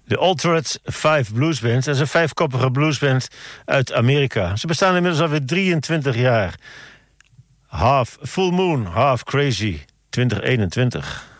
De Altered Five Blues Band. Dat is een vijfkoppige bluesband uit Amerika. Ze bestaan inmiddels alweer 23 jaar. Half Full Moon, Half Crazy, 2021.